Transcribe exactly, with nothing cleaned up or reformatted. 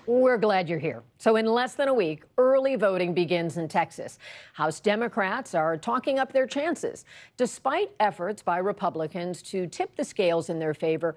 We're glad you're here. So in less than a week, early voting begins in Texas. House Democrats are talking up their chances. Despite efforts by Republicans to tip the scales in their favor,